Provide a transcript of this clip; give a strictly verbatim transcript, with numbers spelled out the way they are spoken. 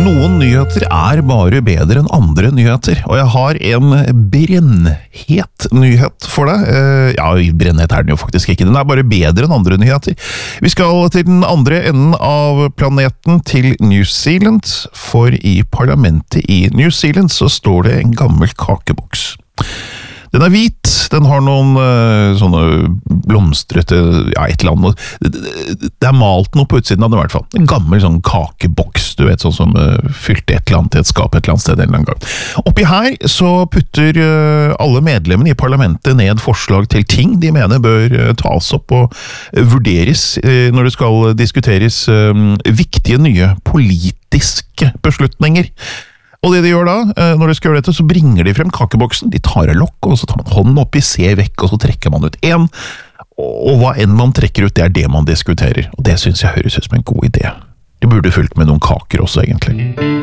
Noen nyheter er bare bedre enn andre nyheter, og jeg har en brennhet nyhet for deg. Ja, brennhet er den jo faktisk ikke, den er bare bedre enn andre nyheter. Vi skal til den andre enden av planeten, til New Zealand, for i parlamentet i New Zealand så står det en gammel kakeboks. Den er hvit, den har noen uh, sånne blomstrete, ja, et eller annet. Det er malt noe på utsiden av den i hvert fall. En gammel sånn kakeboks, du vet, sånn som uh, fylte et eller annet til et skap et eller annet sted en eller annen gang. Oppi her så putter uh, alle medlemmene i parlamentet ned forslag til ting de mener bør uh, tas opp og uh, vurderes uh, når det skal diskuteres uh, viktige nye politiske beslutninger. Og det de gjør da, når de skal gjøre dette, så bringer de frem kakeboksen, de tar av lokk, og så tar man hånden opp i, ser vekk, og så trekker man ut en. Og hva enn man trekker ut, det er det man diskuterer. Og det synes jeg høres ut som en god idé. Det burde fulgt med noen kaker også, egentlig.